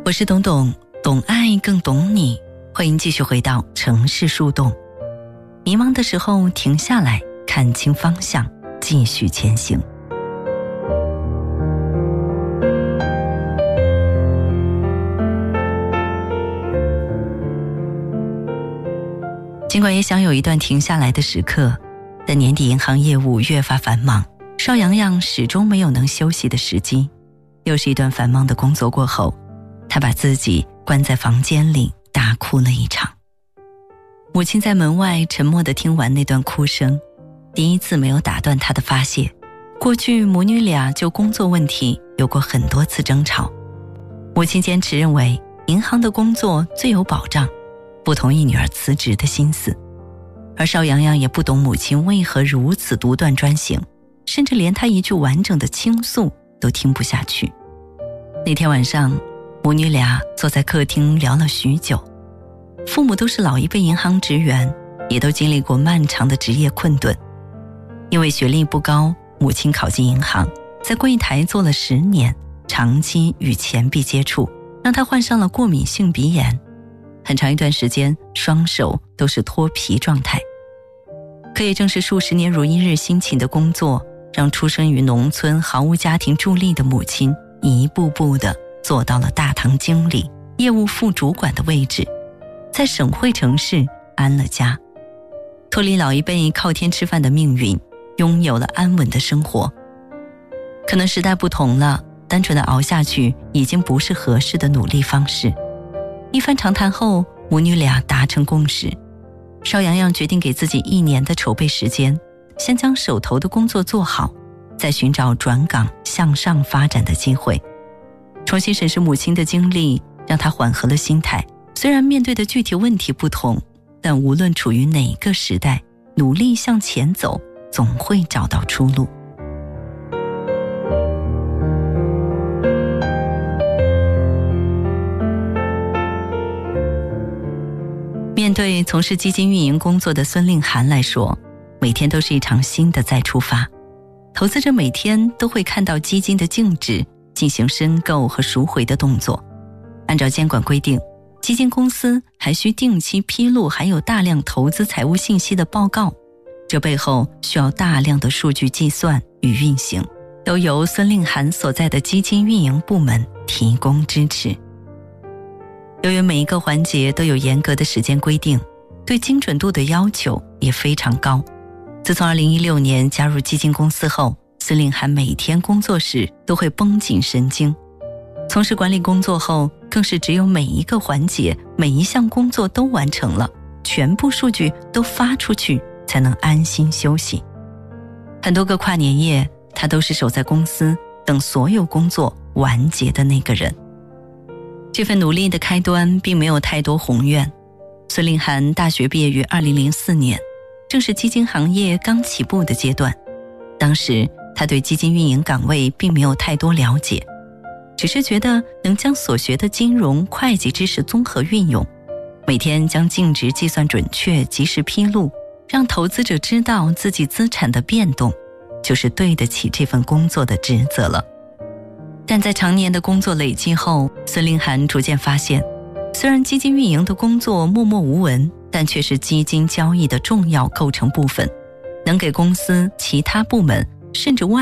我是董董，懂爱更懂你。欢迎继续回到城市树洞。迷茫的时候停下来，看清方向，继续前行。尽管也想有一段停下来的时刻，但年底银行业务越发繁忙，邵阳阳始终没有能休息的时机。又是一段繁忙的工作过后，他把自己关在房间里大哭了一场。母亲在门外沉默地听完那段哭声，第一次没有打断他的发泄。过去母女俩就工作问题有过很多次争吵，母亲坚持认为银行的工作最有保障，不同意女儿辞职的心思。而邵阳阳也不懂母亲为何如此独断专行，甚至连她一句完整的倾诉都听不下去。那天晚上，母女俩坐在客厅聊了许久。父母都是老一辈银行职员，也都经历过漫长的职业困顿。因为学历不高，母亲考进银行，在柜台做了10年，长期与钱币接触，让她患上了过敏性鼻炎。很长一段时间，双手都是脱皮状态。可也正是数十年如一日辛勤的工作，让出生于农村毫无家庭助力的母亲一步步地做到了大堂经理、业务副主管的位置，在省会城市安了家，脱离老一辈靠天吃饭的命运，拥有了安稳的生活。可能时代不同了，单纯的熬下去已经不是合适的努力方式。一番长谈后，母女俩达成共识，邵阳阳决定给自己1年的筹备时间，先将手头的工作做好，再寻找转岗向上发展的机会。重新审视母亲的经历，让她缓和了心态。虽然面对的具体问题不同，但无论处于哪个时代，努力向前走，总会找到出路。面对从事基金运营工作的孙令涵来说，每天都是一场新的再出发。投资者每天都会看到基金的净值，进行申购和赎回的动作。按照监管规定，基金公司还需定期披露含有大量投资财务信息的报告，这背后需要大量的数据计算与运行，都由孙令涵所在的基金运营部门提供支持。由于每一个环节都有严格的时间规定，对精准度的要求也非常高。自从2016年加入基金公司后，孙令涵每天工作时都会绷紧神经。从事管理工作后，更是只有每一个环节、每一项工作都完成了，全部数据都发出去，才能安心休息。很多个跨年夜，他都是守在公司等所有工作完结的那个人。这份努力的开端并没有太多宏愿。孙令涵大学毕业于2004年，正是基金行业刚起步的阶段。当时他对基金运营岗位并没有太多了解，只是觉得能将所学的金融、会计知识综合运用，每天将净值计算准确、及时披露，让投资者知道自己资产的变动，就是对得起这份工作的职责了。但在常年的工作累积后，孙令涵逐渐发现，虽然基金运营的工作默默无闻，但却是基金交易的重要构成部分，能给公司其他部门甚至外